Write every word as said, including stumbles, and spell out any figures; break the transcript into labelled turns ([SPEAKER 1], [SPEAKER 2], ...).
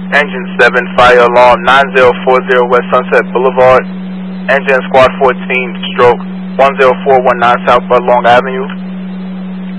[SPEAKER 1] Engine seven, fire alarm nine zero four zero West Sunset Boulevard. Engine Squad fourteen, stroke one zero four one nine South Bud Long Avenue.